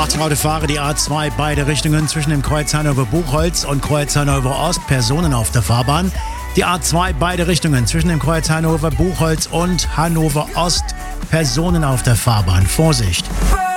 Achtung, Autofahrer, die A2, beide Richtungen zwischen dem Kreuz Hannover-Buchholz und Kreuz Hannover-Ost, Personen auf der Fahrbahn. Die A2, beide Richtungen zwischen dem Kreuz Hannover-Buchholz und Hannover-Ost, Personen auf der Fahrbahn. Vorsicht!